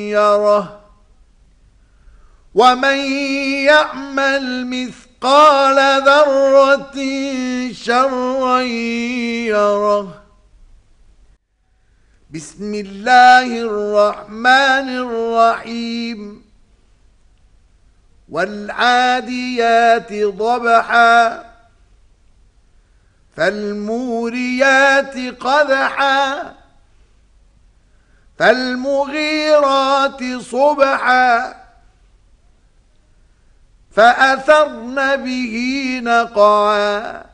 يره ومن يعمل مثقال ذرة شرا يره. بسم الله الرحمن الرحيم. والعاديات ضبحا فالموريات قدحا فالمغيرات صبحا فأثرن به نقعا